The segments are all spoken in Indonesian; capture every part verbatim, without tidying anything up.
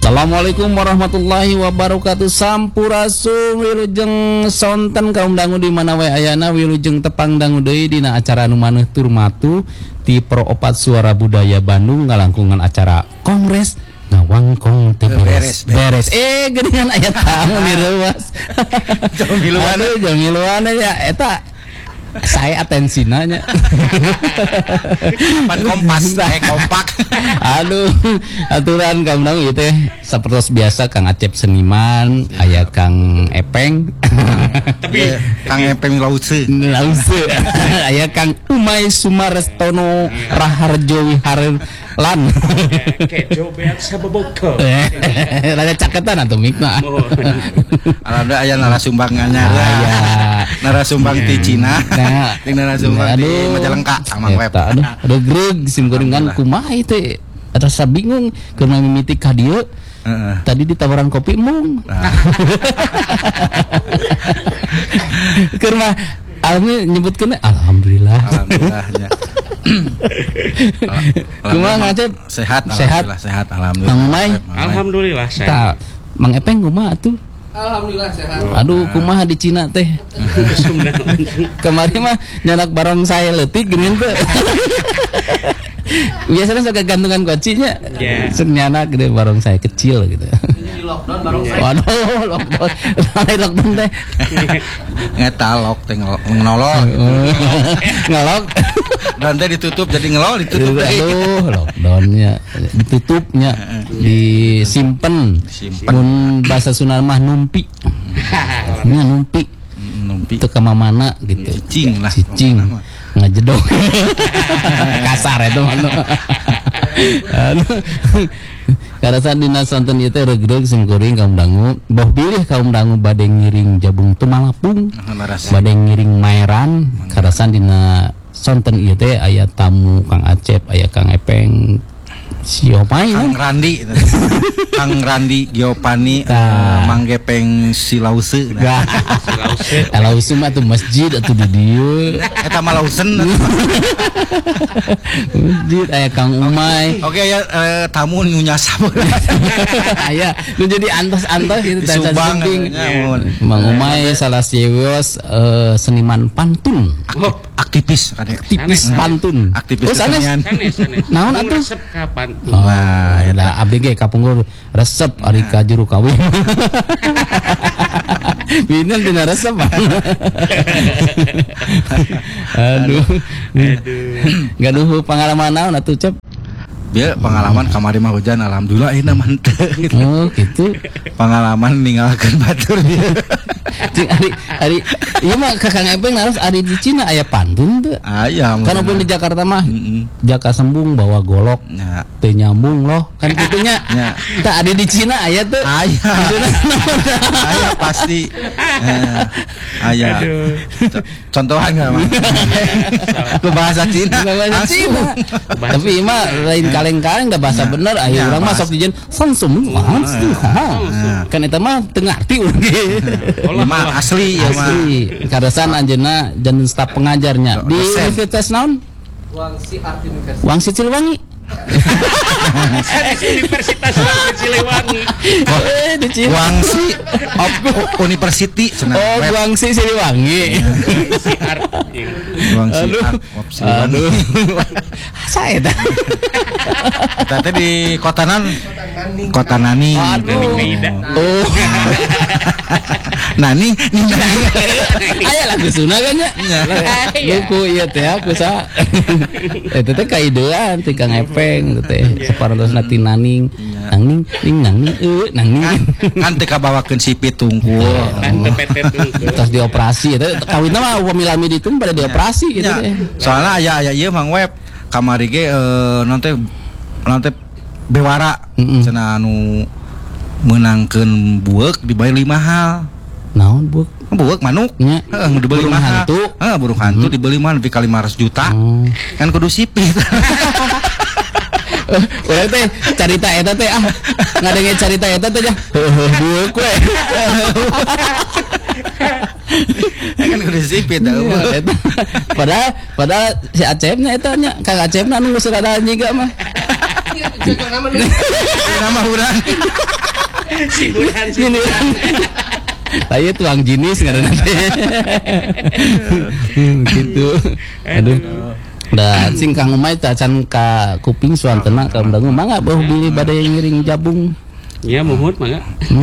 Assalamualaikum warahmatullahi wabarakatuh. Sampurasun wilujeng sonten kaum dangu di mana wae ayana wilujeng tepang dangu deui dina acara anu maneuh turmatu ti Pro Opat Suara Budaya Bandung ngalangkungan acara Kongres ngawangkong teh beres beres eh geuningan aya tamu di ruas jamiluan jamiluan ya eta saya atensina nya pan kompas eh kompak aduh aturan kaum dangu ieu teh sapertos biasa Kang Acep seniman aya Kang Epeng tapi Kang Epeng Lause Lause aya Kang Umay Sumarestono Raharjo Wiharelan kejo beak sababoko rada caketan atuh mikna alhamdulillah aya narasumbangannya aya narasumbang ti Cina nah ting narasumbang di Majalengka sama web aduh aduh greg sim gorengan kumaha teh rasa bingung keur mimiti ka dieu tadi ditawaran kopi mung keur mah almi nyebutkeun alhamdulillah alhamdulillahnya kumaha ngacep sehat sehat sehat alhamdulillah Mang May alhamdulillah sehat Mang Epeng kumaha atuh alhamdulillah sehat aduh kumaha di Cina teh kemarin mah nyanak barang saya leutik geuning teh biasanya suka gantungan kocinya yeah. Senyanak gede barang saya kecil gitu di lockdown barang saya waduh lockdown lain lockdown teh ngetalok teh ngelolol ngelok dan teh ditutup jadi ngelol ditutup aduh lockdownnya ditutupnya disimpen mun bahasa Sunda mah numpi nya numpi numpi itu ke mana gitu cicing lah cicing ngajedok kasar itu mah karasan dina sonten ieu teh regreg sing kuring kaum dangu boh pilih kaum dangu bade ngiring jabung tumalapung bade ngiring maeran karasan dina sonten ieu teh aya tamu Kang Acep aya Kang Epeng siomay Kang Randi Kang Randi Giopani nah. Mang Gepeng Silause nah. Silause Silause mah tuh masjid atuh di dieu eta mah Lausen masjid aya Kang Umay oke ya eh, tamu nu nyasap aya nu jadi antos-antos gitu teh Subang Mang Umay salah sieueus uh, seniman pantun aktivis aktivis pantun aktivis kesenian naon atuh kapan wah da abdi ge kapungkur resep ari ka juru kawin binen dina resep aduh gaduh pengalaman naon atuh Cep dia pengalaman kamari mah hujan alhamdulillah ini mantep oh gitu pengalaman ninggalkeun batur dia cing ari ari ieu mah Kakang Epeng harus ari di Cina aya pantun teu aya kan pun di Jakarta mah jaka sembung bawa golok nya teu nyambung loh kan kitu nya tah ari di Cina aya teu aya aya pasti aya contohan enggak mah ke bahasa Cina bahasa Cina tapi mah lain kaleng-kaleng da bahasa bener aya urang mah sok dijen sansum kan eta mah teu ngarti urang ge mah asli ya mah asli karasan anjeunna janten staf pengajarnya di Universitas naon Wangsi Art University Wangsi Ciliwangi Universitas Ciliwangi eh di Ciliwangi Wangsi University oh Wangsi Ciliwangi Wangsi aduh saya dah tadi di Kotanan Kota Nani oh Nani aya lagu Sunda kan nya luku ieu teh aku sa eta teh kaidean ti Kang Epeng teh saparosna ti naning nangning ning nangning eueuh nangning kan teh kabawakeun sipit tungkul terus dioperasi eta kawinna mah milami ditun pada dioperasi gitu teh soalnya aya aya ieu Mang Web kamari ge non teh non teh bewara cenah anu meunangkeun bueuk dibayar lima hal naon bueuk bueuk manuk heeh dibeli burung mahal hantu heeh burung hantu mm-hmm. dibeli mah lebih ka lima ratus juta oh. Kan kudu sipit Urang teh carita eta teh ah ngadenge carita eta teh nya bueuk we kan kudu sipit eta padahal padahal si Acepna eta nya Kang Acepna anu geus rada nyiga mah Jaga nama nih. Nama urang. Si bulan si Ini saya tuang jenis nggak ada nanti. Gitu. Aduh. Da sing Kang Umay tacan ka kuping suantena ka undangu mangga beuh beli badai ngiring jabung. Ya muhut mangga.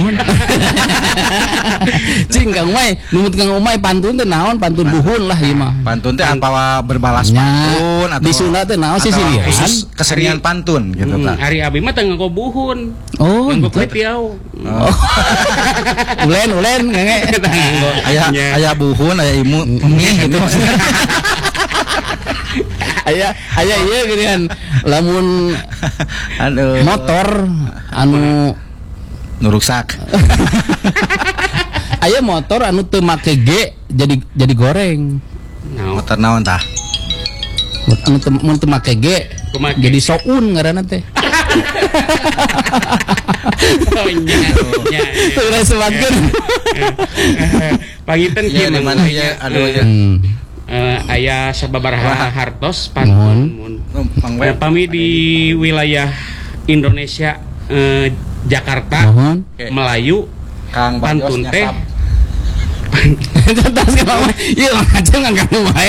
Cing Kang Umay, numut Kang Umay pantun teh naon pantun buhun lah ieu mah. Pantun teh apawa berbalas Nya, pantun atau di Sunda teh naon sih atau siliran? khusus kesenian pantun gitu Hmm, tah. hari abi mah teu nganggo buhun. Oh, Nganggo gitu. kletiau. Oh. Ulen ulen ngenge. Aya Nya. aya buhun, aya imu, mie gitu maksudnya. Aya aya ieu geuningan lamun Aduh. motor anu Nu rusak. aya motor anu teu make G jadi jadi goreng. Naon? Motor naon tah? Anu teu mun teu make G Teu make. jadi soun ngaranna teh. Oh nya. Nya. Teu urang sebatkeun. Panginten Iya kieu di mana ya? Aduh ya. Hmm. Eh, aya sababaraha hartos Mohon. pantun mun. Mang Eh, Web. Pami di wilayah Indonesia eh, Jakarta, Mohon. Oke. Melayu, Kang Bajos pantun teh nyasap. Tas ka mah. Ieu ngajeng nganggo wae.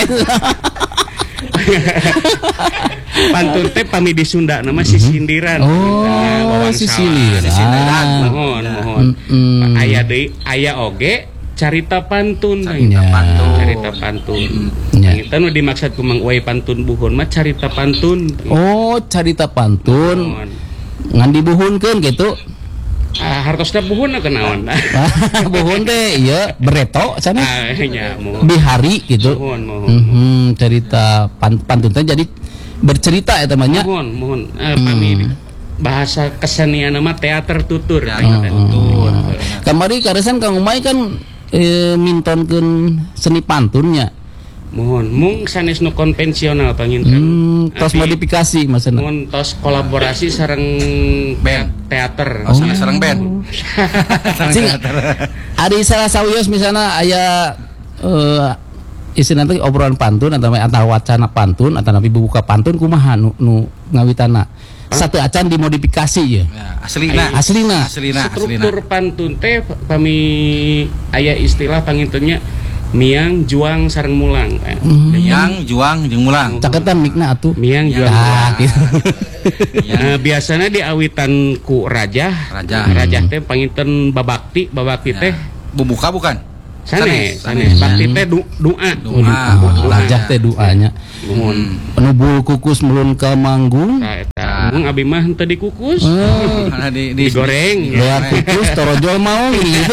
pantun teh pami di Sunda nama sisindiran. Oh, Nah, wawancara. sisindiran. Sisindiran. Mohon, Ya. mohon. Mm-mm. Aya deui aya oge carita pantun. Carita Nah, pantun. Carita pantun. Ya. Kita nu dimaksud ku Mang Uwai pantun buhun mah carita pantun. Oh, carita pantun Mohon. ngan dibuhunkeun gitu. Ah, hartosna buhun kenaon. Buhun teh ieu bereto cenah. Ah, nya mohon. Bihari gitu. Mohon, mohon. Mhm, cerita pan, pantun teh jadi bercerita eta mah nya. Mohon, mohon. Eh, pami bahasa kesenian nama teater tutur. Teater tutur. Kamari karesan Kang Umay kan e, mintonkeun seni pantunnya. Mohon, mung sanes nu konvensional panginten. Hmm, tos Abi, modifikasi maksudna. Mohon tos kolaborasi sareng Band. teater. Oh, sana sareng band. Cing, ari salah sawios misalnya aya eh istilahna teh obrolan pantun atau atau wacana pantun atau nabi buka pantun kumaha nu, nu ngawitana. Satu acan dimodifikasi ya. Ya, aslina. Aslina. Aslina, Struktur aslina. pantun teh pami aya istilah pangintennya miang juang sareng mulang. Eh, Yang juang jeung mulang. Caketan mikna atuh. Miang juang Ah, mulang. gitu. Eh, biasanya diawitan ku raja. Raja. Raja teh panginten babakti, babakti teh Bubuka bukan? sanes, Sanes. sanes. Bakti teh du- doa. Doa. Oh, rajah teh doanya. Mohon. Penubul kukus mulun ke manggung. Nah, eta mung abi mah henteu dikukus. Eh, Mana di di Digoreng. Doa kukus torojol mau gitu.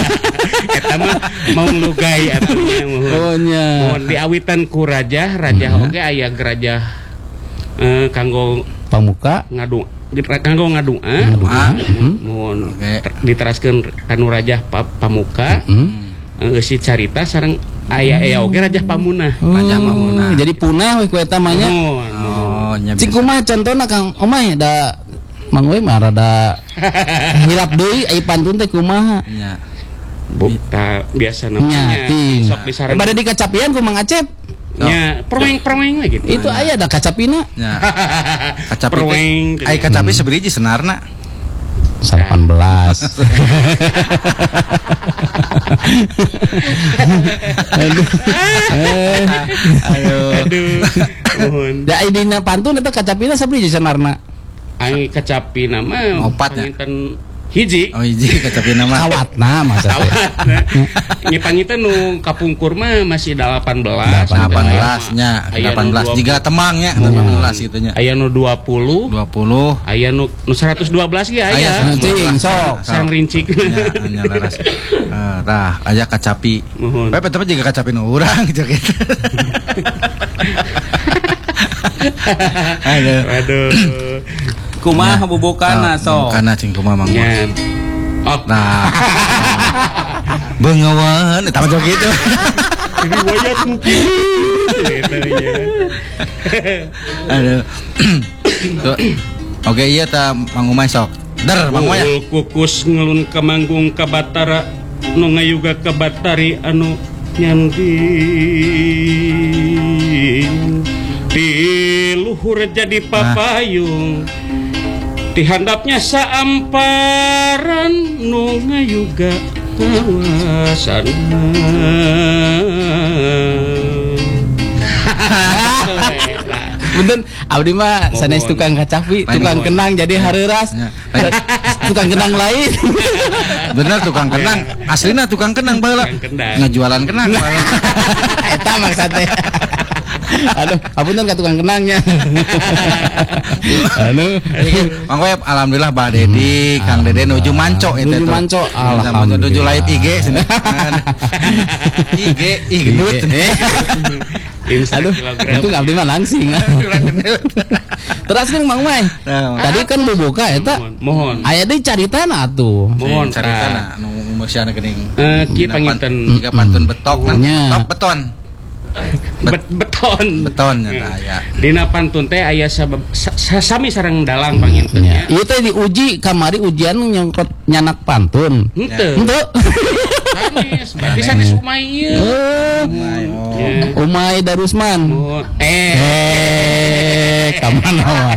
Eta mah mau lugay atunya mohon. Oh nya. Mohon diawitan ku raja, raja oge aya gerajah eh kanggo Pamuka. ngadu kanggo ngadua. Ah. Mohon Oke. ter- diteraskeun kanu raja pa- pamuka. Hmm. Eh, si carita sareng aya aya oge raja pamunah. Raja Pamunah. Jadi punah we ku eta mah nya. Mohon, mohon. Oh, nya Cing bisa. kumaha contohna Kang Omay da Mang we mah rada hilap deui ai pantun teh kumaha. Nya. Buta biasa Nya namanya. ting. Sok disareng. Bade di kacapian ku Mang Acep. Nya permeng-permeng gitu. Itu aya da kacapina. Nya. Kacapi teh. Perweng. Ai kacapi seberiji senarna. delapan belas. Aduh. Eh, Aduh. Aduh. Mohon. da dina pantun eta kacapina sabari sanarna. Ai kecapi nama Opat ya? panginten hiji. Oh, hiji kacapi nama. Kawatna masa teh. Ini panginten nu kapungkur mah masih delapan belas. delapan belas nya, Aya delapan belas nu jika temangnya delapan belas gitu nya. Aya nu dua puluh, dua puluh. aya nu nu seratus dua belas ge Aya aya. Cing, sok. Sang rincik. Nya, nya leres. Eh, tah aya kacapi. Mohon. Bae tapi juga kacapi nu urang jeung kitu. Aduh. Aduh. Kumaha bubukana sok. Kana cing kumaha Mang. Nya. Oh, Nah. Bengawan eta mah gitu. ini wayat mungkin. Eta nya. Aduh. Tuh. Oke iya ta Mang Umay sok. Der Mang Umay. Ul kukus ngelun ka manggung ka Batara nu ngayuga ka Batari anu nyandi di luhur jadi papayung Ti handapnya saamparan nu ngayuga kawasan. Punten, abdi mah sanes tukang kacapi, tukang kenang jadi hareuras. Tukang kenang lain. Bener tukang kenang, aslina tukang kenang baheula. Ngajualan kenang. Eta maksudnya. Aduh, apunten ka tukang kenangnya. Anu, Mang Web, alhamdulillah Pak Dedi, Kang Dede nuju manco eta nuju tuh. manco, Alhamdulillah. Nuju live I G cenah. I G, I G gendut. Aduh, itu abdi mah langsing. Terus kan Mang Mai. Tadi kan bubuka eta. Mohon. Aya deui caritana atuh. Mohon caritana nu meusiana geuning. Eh, kieu panginten Jika pantun betok nah. Betok beton. Bet beton. Beton nya aya. Dina pantun teh aya sabab sa- sami sareng dalang panginten nya. Ieu teh diuji kamari ujian nyangkut nyanak pantun. Henteu. Henteu. Sanes, berarti sanes umay ieu. Oh. Umay Darusman. Oh, eh. Eh, kamana wae.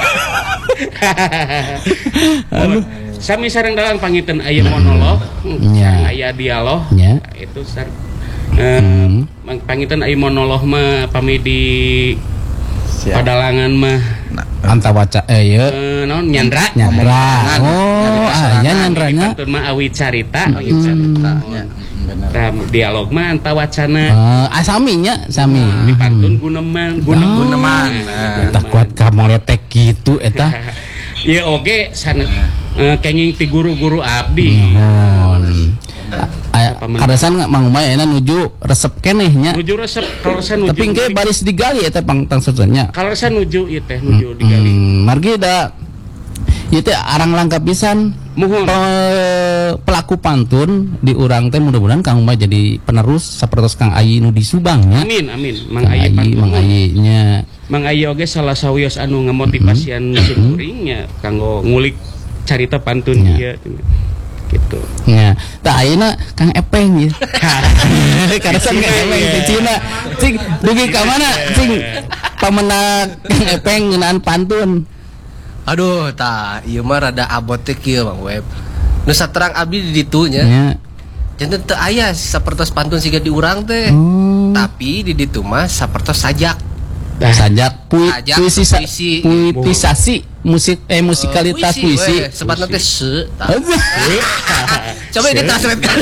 Anu sami sareng dalang panginten aya monolog, Nya. aya dialog. Nya. Itu sar eh Hmm. panginten aya monolog mah pami di padalangan mah Antawaca eh ieu eh naon nyandra. Nyandra. Oh, aya nyandranya. Pantun mah awi carita, awi carita. Tah dialog mah antawacana. Eh, asaminya sami. Di pantun guneman, gunem Guneman. Tah kuat ka moletek kitu eta. Ieu oge sana eh, kenging ti guru-guru abdi. Mohon. Aya karasan Mang Umay enak nuju resep kenehnya. Nuju resep kalau resep nuju. Tapi engke baris digali eta pangtang sebenarnya. Kalau resep nuju ieu teh nuju digali. Hmm, margi da ieu teh arang langka pisan. Mohon. Pe- pelaku pantun di urang teh mudah-mudahan Kang Umay jadi penerus sapertos Kang Ayi nu di Subangnya. Amin amin. Mang Kang Ayi Ayi, pantun. Mang Ayi nya. Mang Ayi oge salah sawios anu ngamotivasian kuringnya kanggo ngulik carita pantun ieu gitu. Nya, tah ayeuna Kang Epeng ieu. Karasan Kang Epeng di Cina. Cing dugi ka mana? Cing pamenang Kang Epeng ngeunaan pantun. Aduh, tah ieu mah rada abot teh kieu Mang Web. Nu saterang abdi di ditu nya. Nya. Janten teu aya sapertos pantun siga di urang teh. Oh. Tapi di ditu mah sapertos sajak. Sajak pui, Sajak, puisi sa- puisi. puitisasi musik eh musikalitas puisi. weh, sepatna teh se. tah. Coba ditranslatekan.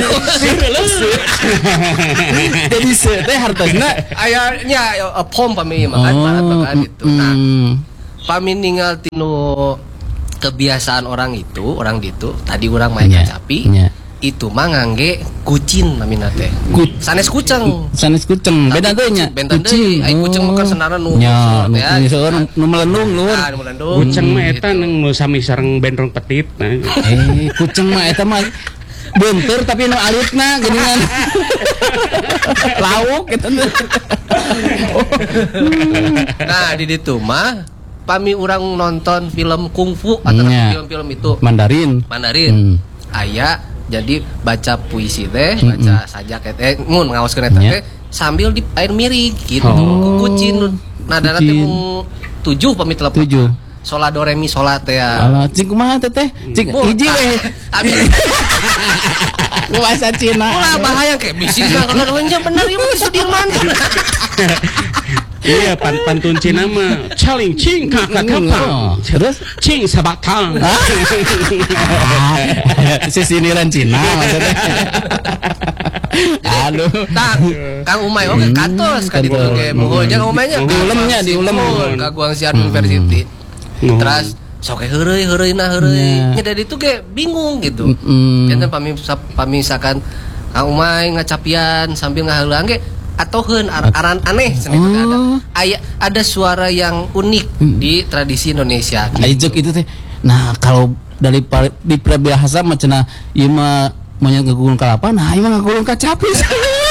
Jadi se teh hartosna Aya nya uh, pom pami makan Oh, makan gitu. Nah, mm, pami ninggal tinu kebiasaan orang itu, orang gitu. Tadi orang main Nya, kacapi. nya. Itu mah ngangge kucing namina teh. Ku- Sanes kucing. sanes kucing beda teh nya. Beda deui, ai kucing mah kan senara nu nya nu seueur teh, ya. seueur nu- nu melendung luhur. Ah, nu melendung. Kucing mah eta nang nu sami sareng bendrong petit. Nah. Eh, kucing mah eta mah bentur tapi nu alitna geuningan. Lauk gitu. Nah, di ditu mah pami urang nonton film kungfu atau Nya. film-film itu Mandarin. Mandarin. Hmm. Aya jadi baca puisi teh, baca sajak teh, mun ngaoskeun eta Nya. teh sambil di air mirig gitu. Oh. Ku kucing nadana teh Kucing. mung tujuh pami telepon. Tujuh. Sola do re mi sola teh ya. Alah, cing kumaha teh teh? Cing Bu, hiji we. Abi Bahasa Cina. ulah bahaya kayak bisi kalau bener ieu mah Sudirman. Iya pan pantun Cina mah caling cing kakak kapang. Terus Cing sabatang. sisiniran Cina maksudnya. Aduh. Tah, Kang Umay oge katos ka ditu katos. ge. Muhulnya Kang Umay nya. Diulemnya, diulem. Ka Guangxian University. Terus sok heureuy heureuy-na heureuy. Nya dari itu ge bingung gitu. Mm. Janten pami pami misalkan Kang Umay ngacapian sambil ngaheuleuang ge atoheun ar aran aneh cenah Oh. ada. Aya ada suara yang unik di tradisi Indonesia. Aijek itu teh. Nah, kalau dari pa- di peribahasa mah cenah ieu mah monyet ngagulung kalapa, nah ieu mah ngagulung kacapis.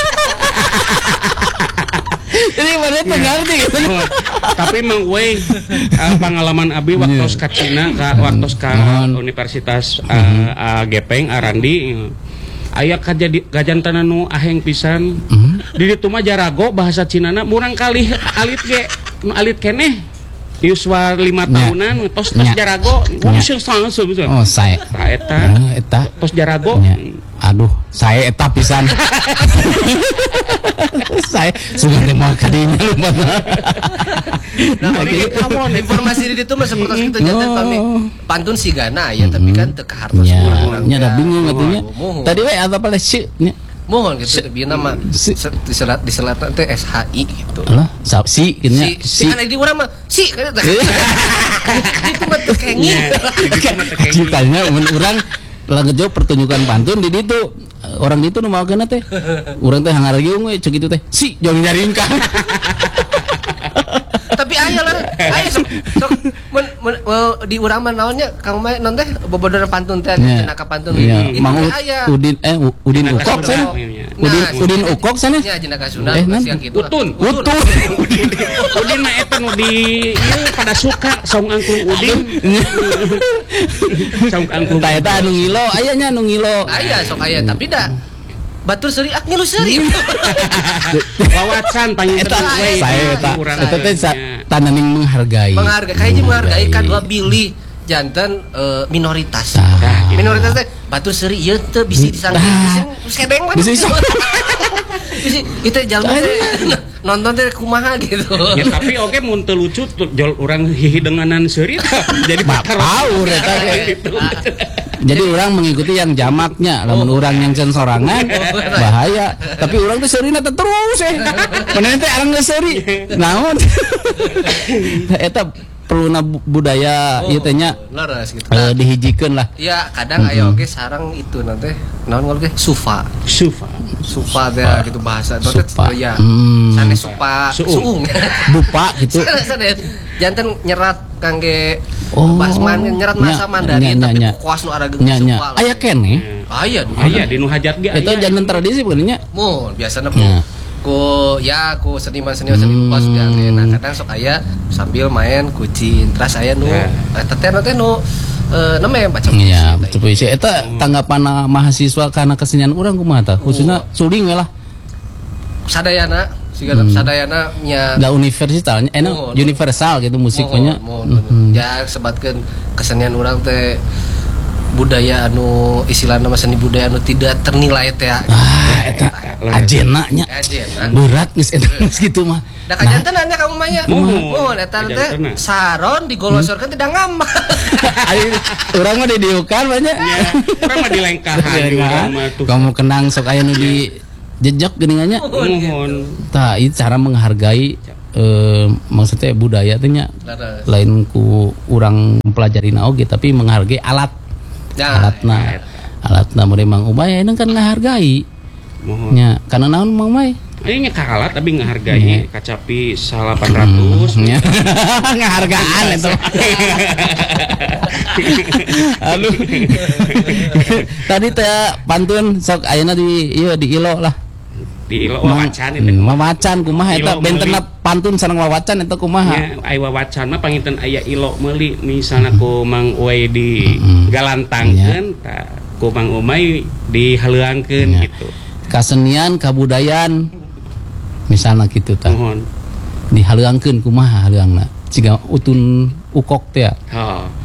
Jadi mana teh ngarti gitu. Oh, tapi emang we uh, pengalaman abi waktu ka Cina ka waktu ka Universitas uh, uh, Gepeng Arandi aya kajadi gajantan nu aheng pisan di ditu mah jarago bahasa Cinana murang kali alit ge nu alit keneh Yuswa lima Nya. tahunan tos tos Nya. jarago Nya. wong sing sangse bisa Oh, saya. Tah eta Eh, eta. tos jarago Nya. Aduh, saya eta pisan. Saya sudah terima kadinya lupa. Nah, kami kamu informasi di itu mah seperti kita jantan kami pantun sigana ya tapi kan teu kahartos Ya, urang. nya da bingung atunya. Mohon. Tadi we apa pala si nya. Mohon gitu tapi nama Si- diselat diselat teh S H I gitu. Alah, sa- si gitu nya. Si si kan di urang mah si kan teh. Itu mah teu kenging. Ceritanya mun urang langet jauh pertunjukan pantun di ditu orang itu nu maokeun teh. Urang teh hangareugeung we ceuk kitu teh. Si jong nyaringkan. Tapi aya lah, aya sok sok men, men, eh, di urang mah naonnya kamu mah non teh bobodoran pantun teh Nya. cenah ka pantun. Iya, Itu Mang teh Ud- aya. Udin eh U- Udin Cenah Ukok Sunda. sana. Nah, Udin Nah, Udin Ukok sana. nya cenah ka Sunda Eh, geus nanti. yang kitu. lah. Utun Utun. Udin mah eta nu di ieu pada suka saung angklung Udin saung angklung Tah eta anu ngilo, aya nya anu ngilo. Aya sok aya tapi da batur seuri ak ngilu seuri. wawacan panginten Eta we saya eta urang eta teh sa- nya. tananing menghargai. Menghargai kayaknya menghargai kadua pilih jantan eh, minoritas. Tah. Minoritas teh batur seuri ieu teu bisi disangki Tah. bisi sedeng mah. Bisi iso. Bisi itu jalma teh nonton teh kumaha gitu. Ya tapi oke mun teu lucu tuh, jol urang hihidenganan seuri tah. Jadi bakar Paur eta ge. gitu. Jadi orang mengikuti yang jamaknya, lamun orang yang can sorangan bahaya. Tapi orang tuh seurina teh terus eh. Mana teh arang geus seuri. Naon? Eta perluna bu- budaya ieu teh nya Leres gitu. eh, dihijikeun lah. Ya kadang aya oge sarang itu nanti naon ngol ge sufa. Sufa. Sufa teh gitu bahasa itu Sufa. ya. Hmm. Sanes supa Suung. suung. Bupa gitu. Sanes sanes. Jantan nyerat kangge Oh. basman nyerat Nya, masa Mandarin nya, tapi nya. kuas nu ada Nya nya. supa. Aya keneh. Aya dulu. Aya di nu hajat ge Eta aya. jantan tradisi bukan nya. Mun biasana ku Nya. ku ya ku seniman-seniman seni Hmm. pas udah nah kadang sok aya sambil main kucing terus aya nu Ya. eta teh teh nu eh neme baca Iya, betul puisi. Eta tanggapan mahasiswa karena kesenian urang kumaha tah? Khususnya suling we lah. sadayana siga Hmm. sadayana nya Da universitasnya, eh no, Oh, universal gitu musiknya. mohon, mohon. Ya sebatkeun kesenian urang teh budaya anu istilah nama seni budaya anu tidak ternilai teh. Ah, eta ajena nya. Ajena. Berat geus eta geus kitu mah. Da kajantenan nya kamu mah nya. Mohon. Mohon eta teh Kajantenan. saron digolosorkeun teh da ngambak. Ari urang mah didiukan banyak. Ya, urang mah dilengkahan di urang mah tuh. Kamu kenang sok aya nu di jejak geuningannya. Mohon. Tah, itu cara menghargai eh maksudnya budaya teh nya Laras. lain ku urang mempelajari oge tapi menghargai alat Nah, alatna alatna mun Mang Umay enak kan ngahargai Mohon. nya kana naon Mang Umay Ini nya kalat tapi ngahargai kacapi delapan ratus. nya ngahargaan eta aduh tadi teh pantun sok ayeuna di ieu di Ilo lah Di ilo Mang- wawacan itu. hmm, wawacan kumaha eta Ilo bentenna meuli. pantun sareng wawacan eta kumaha Ya, ai wawacan mah panginten aya ilo meuli misalna ku Mang Uwai di Mm-mm. galantangkeun tah ku Mang Umay dihaleuangkeun Ya. gitu. kasenian kabudayaan misalnya gitu tah Mohon. dihaleuangkeun kumaha haleuangna ciga utun ukok teh Oh.